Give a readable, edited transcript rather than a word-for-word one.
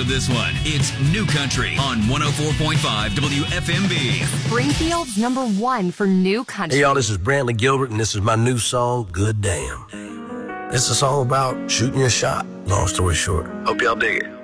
of this one. It's New Country on 104.5 WFMB. Springfield's #1 for new country. Hey, y'all, this is Brantley Gilbert, and this is my new song, Good Damn. It's a song about shooting your shot, long story short. Hope y'all dig it.